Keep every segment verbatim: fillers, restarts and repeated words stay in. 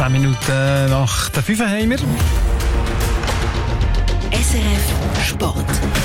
zehn Minuten nach der fünf haben wir. S R F Sport.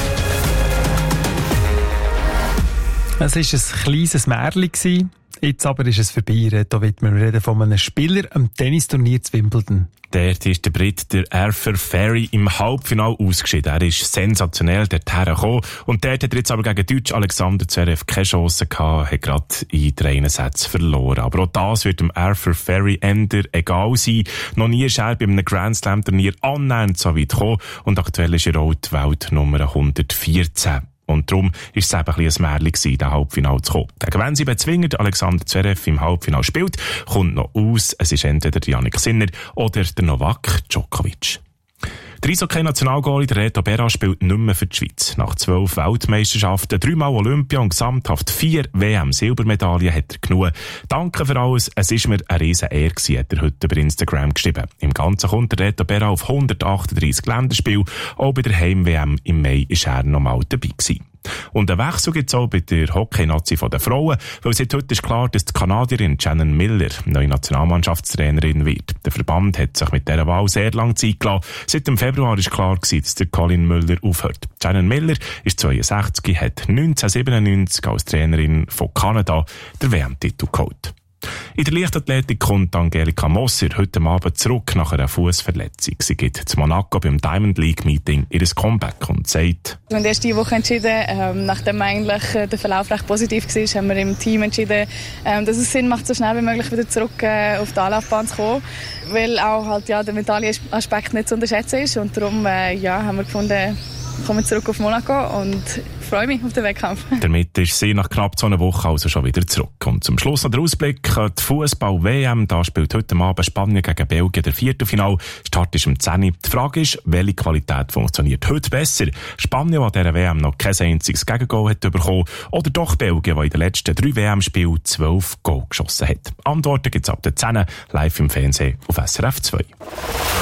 Es war ein kleines Märchen. Jetzt aber ist es vorbei. Da wird man reden von einem Spieler am Tennisturnier zu Wimbledon. Dort ist der Brit, der Arthur Ferry, im Halbfinale ausgeschieden. Er ist sensationell dorthin gekommen. Und dort hat er jetzt aber gegen Deutsch Alexander Zverev keine Chance gehabt, hat gerade in drei Sätzen verloren. Aber auch das wird dem Arthur Ferry eher egal sein. Noch nie ist er bei einem Grand Slam Turnier annähernd so weit gekommen. Und aktuell ist er auch die Weltnummer hundertvierzehn. Und darum ist es eben ein bisschen ein Märchen gewesen, in den Halbfinale zu kommen. Gegen wen sie bezwingend Alexander Zverev im Halbfinale spielt, kommt noch aus. Es ist entweder Jannik Sinner oder der Novak Djokovic. Der Eishockey-Nationalgoalie Reto Berra spielt nicht mehr für die Schweiz. Nach zwölf Weltmeisterschaften, dreimal Olympia und gesamthaft vier W M-Silbermedaillen hat er genug. Danke für alles, es ist mir eine riesen Ehre gewesen, hat er heute über Instagram geschrieben. Im Ganzen kommt der Reto Berra auf hundertachtunddreissig Länderspiele. Auch bei der Heim-W M im Mai ist er nochmal dabei gewesen. Und ein Wechsel gibt es auch bei der Hockey-Nazi der Frauen, weil seit heute ist klar, dass die Kanadierin Shannon Miller neue Nationalmannschaftstrainerin wird. Der Verband hat sich mit dieser Wahl sehr lange Zeit gelassen. Seit dem Februar ist klar gewesen, dass der Colin Müller aufhört. Shannon Miller ist zweiundsechzig, hat neunzehnhundertsiebenundneunzig als Trainerin von Kanada den W M-Titel geholt. In der Leichtathletik kommt Angelika Moser heute Abend zurück nach einer Fußverletzung. Sie geht zu Monaco beim Diamond League Meeting ihr Comeback und sagt: Wir haben erst diese Woche entschieden, ähm, nachdem eigentlich der Verlauf recht positiv war, haben wir im Team entschieden, ähm, dass es Sinn macht, so schnell wie möglich wieder zurück äh, auf die Anlaufbahn zu kommen, weil auch halt, ja, der Medaillenaspekt nicht zu unterschätzen ist. Und darum äh, ja, haben wir gefunden, kommen wir zurück auf Monaco und freue mich auf den Wettkampf. Damit ist sie nach knapp so einer Woche also schon wieder zurück. Und zum Schluss noch der Ausblick: die Fußball-W M. Da spielt heute Abend Spanien gegen Belgien der Viertelfinale. Start ist um zehn Uhr. Die Frage ist, welche Qualität funktioniert heute besser? Spanien, das dieser W M noch kein einziges Gegengol hat bekommen, oder doch Belgien, das in den letzten drei W M-Spielen zwölf Goal geschossen hat? Antworten gibt es ab der zehn live im Fernsehen auf S R F zwei.